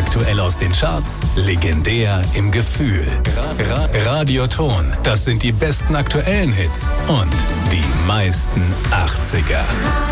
Aktuell aus den Charts, legendär im Gefühl. Radioton, das sind die besten aktuellen Hits und die meisten 80er.